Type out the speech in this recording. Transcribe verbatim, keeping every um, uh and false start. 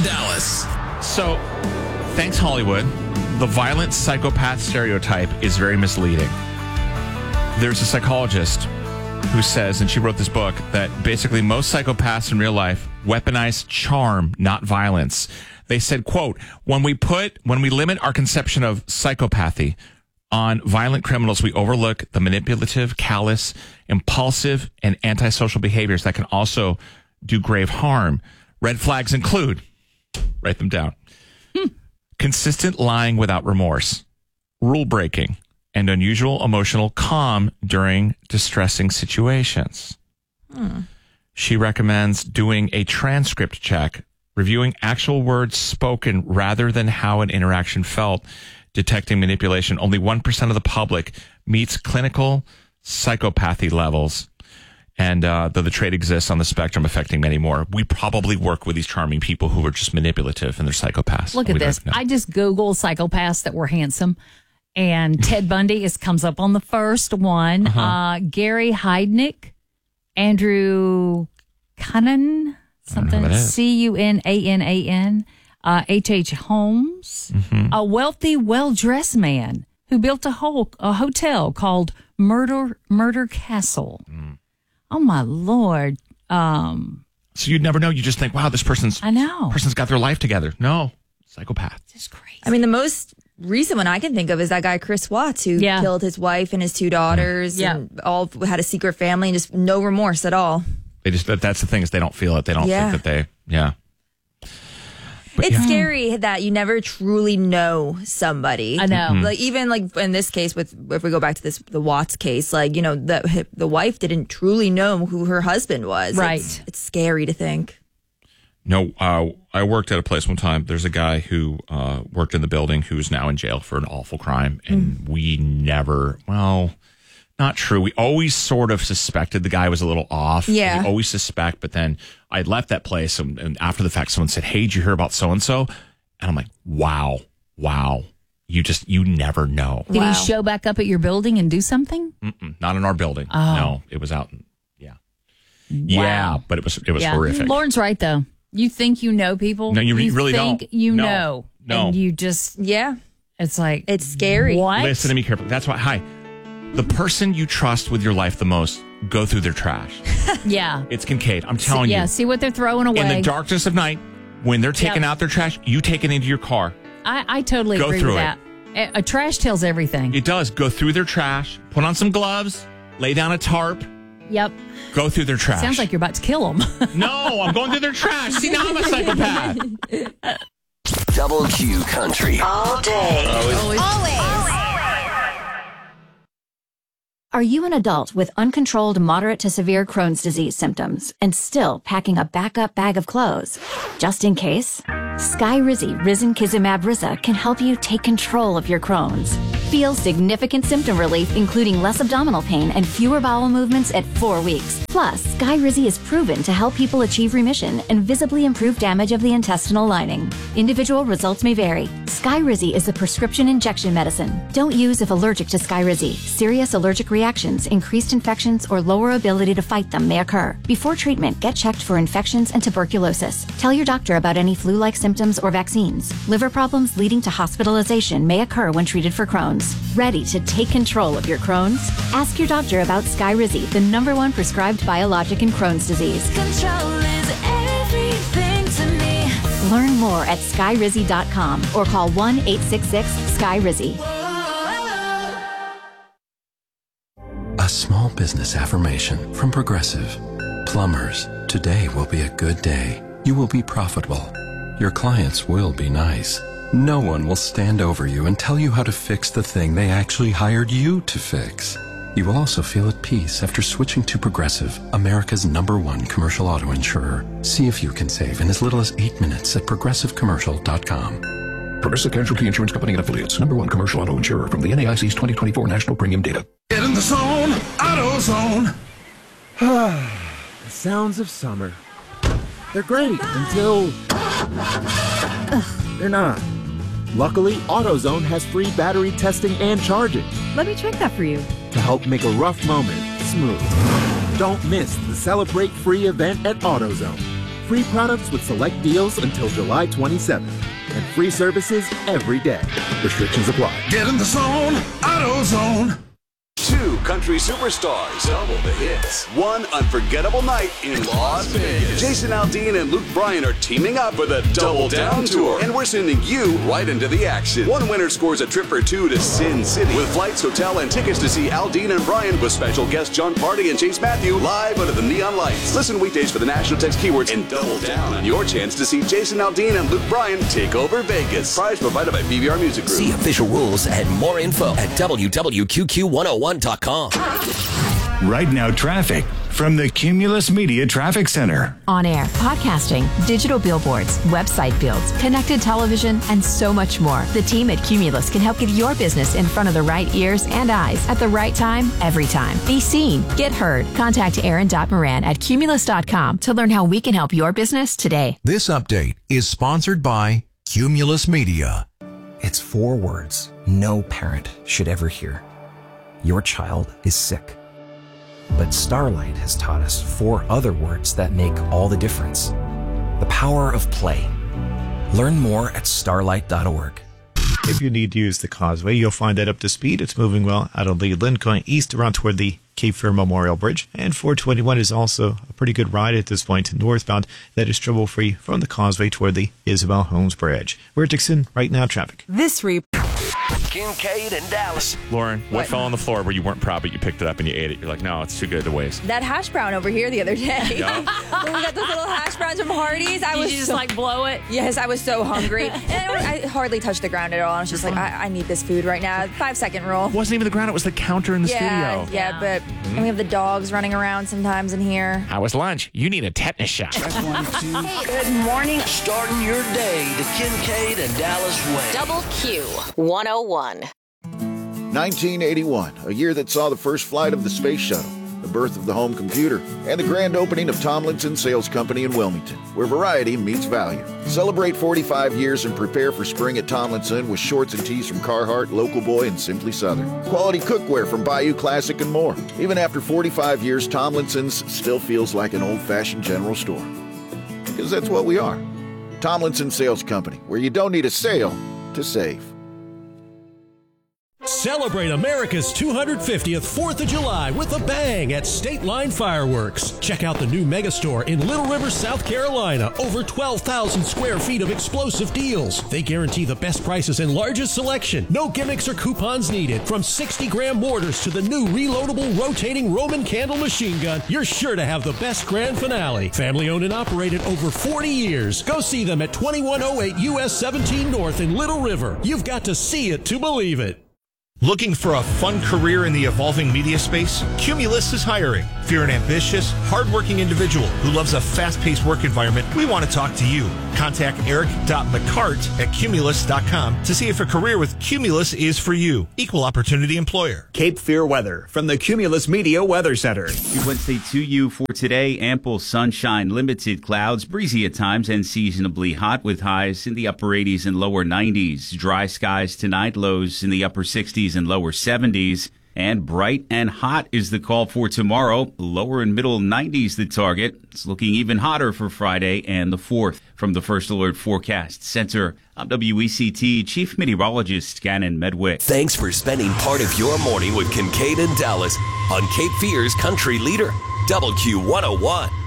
in Dallas. So, thanks, Hollywood. The violent psychopath stereotype is very misleading. There's a psychologist who says, and she wrote this book, that basically most psychopaths in real life weaponize charm, not violence. They said, quote, when we put, when we limit our conception of psychopathy on violent criminals, we overlook the manipulative, callous, impulsive, and antisocial behaviors that can also do grave harm. Red flags include, write them down, hmm. consistent lying without remorse, rule breaking, and unusual emotional calm during distressing situations. Hmm. She recommends doing a transcript check, reviewing actual words spoken rather than how an interaction felt, detecting manipulation. Only one percent of the public meets clinical psychopathy levels. And uh, though the trait exists on the spectrum, affecting many more, we probably work with these charming people who are just manipulative and they're psychopaths. Look at this. I just Googled psychopaths that were handsome. And Ted Bundy is comes up on the first one. Uh-huh. Uh, Gary Heidnik, Andrew Cunanan, something, C U N A N A N, uh, H H. Holmes, mm-hmm. a wealthy, well-dressed man who built a, whole, a hotel called Murder Murder Castle. Mm. Oh, my Lord. Um, so you'd never know. You just think, wow, this person's, I know. person's got their life together. No, psychopath. It's crazy. I mean, the most recent one I can think of is that guy Chris Watts who yeah. killed his wife and his two daughters yeah. and all had a secret family and just no remorse at all. They just that, that's the thing is they don't feel it. They don't yeah. think that they yeah. But it's yeah. scary that you never truly know somebody. I know. Mm-hmm. Like even like in this case with if we go back to this the Watts case, like you know the the wife didn't truly know who her husband was. Right. It's, it's scary to think. No, uh, I worked at a place one time. There's a guy who uh, worked in the building who is now in jail for an awful crime. And mm. we never, well, not true. We always sort of suspected the guy was a little off. Yeah. We always suspect. But then I left that place. And, and after the fact, someone said, hey, did you hear about so-and-so? And I'm like, wow, wow. You just, you never know. Did wow. he show back up at your building and do something? Mm-mm, not in our building. Oh. No, it was out in, yeah. Wow. Yeah, but it was, it was yeah. horrific. Lauren's right, though. You think you know people. No, you, you really think don't. You no, know. No. And you just. Yeah. It's like. It's scary. What? Listen to me carefully. That's why, hi. The person you trust with your life the most, go through their trash. Yeah. It's Kincaid. I'm telling see, you. Yeah, see what they're throwing away. In the darkness of night, when they're taking yep. out their trash, you take it into your car. I, I totally go agree through with it. that. A, a trash tells everything. It does. Go through their trash, put on some gloves, lay down a tarp. Yep. Go through their trash. Sounds like you're about to kill them. No, I'm going through their trash. See, now I'm a psychopath. Double Q Country. All day. Always. Always. Always. Are you an adult with uncontrolled moderate to severe Crohn's disease symptoms and still packing a backup bag of clothes? Just in case, Skyrizi Risankizumab Riza can help you take control of your Crohn's. Feel significant symptom relief, including less abdominal pain and fewer bowel movements at four weeks. Plus, Skyrizi is proven to help people achieve remission and visibly improve damage of the intestinal lining. Individual results may vary. Skyrizi is a prescription injection medicine. Don't use if allergic to Skyrizi. Serious allergic reactions, increased infections, or lower ability to fight them may occur. Before treatment, get checked for infections and tuberculosis. Tell your doctor about any flu-like symptoms or vaccines. Liver problems leading to hospitalization may occur when treated for Crohn's. Ready to take control of your Crohn's? Ask your doctor about Skyrizi, the number one prescribed biologic in Crohn's disease. Control is everything to me. Learn more at skyrizi dot com or call one eight six six Skyrizi. A small business affirmation from Progressive. Plumbers, today will be a good day. You will be profitable. Your clients will be nice. No one will stand over you and tell you how to fix the thing they actually hired you to fix. You will also feel at peace after switching to Progressive, America's number one commercial auto insurer. See if you can save in as little as eight minutes at progressive commercial dot com. Progressive Casualty Insurance Company and Affiliates. Number one commercial auto insurer from the N A I C's twenty twenty-four National Premium Data. Get in the zone, AutoZone. The sounds of summer. They're great until they're not. Luckily, AutoZone has free battery testing and charging Let me check that for you. to help make a rough moment smooth. Don't miss the Celebrate Free event at AutoZone. free products with select deals until July twenty-seventh. And free services every day. Restrictions apply. Get in the zone, AutoZone. Two country superstars, double the hits. One unforgettable night in Las Vegas. Jason Aldean and Luke Bryan are teaming up for the Double Down Tour, and we're sending you right into the action. One winner scores a trip for two to Sin City with flights, hotel, and tickets to see Aldean and Bryan with special guests John Party and Chase Matthew live under the neon lights. Listen weekdays for the national text keywords and double down on your chance to see Jason Aldean and Luke Bryan take over Vegas. Prize provided by B V R Music Group. See official rules and more info at W W Q Q one oh one dot com. Right now, traffic from the Cumulus Media Traffic Center. On air, podcasting, digital billboards, website builds, connected television, and so much more. The team at Cumulus can help get your business in front of the right ears and eyes at the right time, every time. Be seen, get heard. Contact Aaron Moran at Cumulus dot com to learn how we can help your business today. This update is sponsored by Cumulus Media. It's four words no parent should ever hear. Your child is sick. But Starlight has taught us four other words that make all the difference. The power of play. Learn more at starlight dot org. If you need to use the causeway, you'll find that up to speed. It's moving well out of Leland, going east around toward the Cape Fear Memorial Bridge. And four twenty-one is also a pretty good ride at this point northbound. That is trouble-free from the causeway toward the Isabel Holmes Bridge. We're at Dixon right now, traffic. This report. Kincaid and Dallas. Lauren, what, What? fell on the floor where you weren't proud, but you picked it up and you ate it? You're like, no, it's too good to waste. That hash brown over here the other day. Yeah. When we got those little hash browns from Hardee's. I You was just so, like blow it? Yes, I was so hungry. And I, I hardly touched the ground at all. I was just like, I, I need this food right now. Five second rule. It wasn't even the ground, it was the counter in the yeah, studio. Yeah, but and we have the dogs running around sometimes in here. How was lunch? You need a tetanus shot. Good morning. Starting your day the Kincaid and Dallas way. Double Q one oh one. nineteen eighty-one, a year that saw the first flight of the space shuttle, the birth of the home computer, and the grand opening of Tomlinson Sales Company in Wilmington, where variety meets value. Celebrate forty-five years and prepare for spring at Tomlinson with shorts and tees from Carhartt, Local Boy, and Simply Southern. Quality cookware from Bayou Classic and more. Even after forty-five years, Tomlinson's still feels like an old-fashioned general store. Because that's what we are. Tomlinson Sales Company, where you don't need a sale to save. Celebrate America's two hundred fiftieth fourth of July with a bang at State Line Fireworks. Check out the new Megastore in Little River, South Carolina. Over twelve thousand square feet of explosive deals. They guarantee the best prices and largest selection. No gimmicks or coupons needed. From sixty gram mortars to the new reloadable rotating Roman candle machine gun, you're sure to have the best grand finale. Family owned and operated over forty years. Go see them at twenty-one oh eight U S seventeen North in Little River. You've got to see it to believe it. Looking for a fun career in the evolving media space? Cumulus is hiring. If you're an ambitious, hardworking individual who loves a fast-paced work environment, we want to talk to you. Contact eric dot mccart at cumulus dot com to see if a career with Cumulus is for you. Equal opportunity employer. Cape Fear weather from the Cumulus Media Weather Center. Good Wednesday to you for today. Ample sunshine, limited clouds, breezy at times, and seasonably hot with highs in the upper eighties and lower nineties. Dry skies tonight, lows in the upper sixties and lower seventies. And bright and hot is the call for tomorrow. Lower and middle nineties the target. It's looking even hotter for Friday and the fourth. From the First Alert Forecast Center, I'm W E C T Chief Meteorologist Gannon Medwick. Thanks for spending part of your morning with Kincaid and Dallas on Cape Fear's Country Leader, W Q one oh one.